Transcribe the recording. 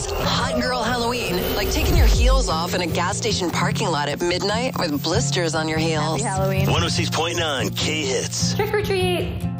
Hot girl Halloween, like taking your heels off in a gas station parking lot at midnight with blisters on your heels. Happy Halloween. 106.9 K-Hits. Trick or treat.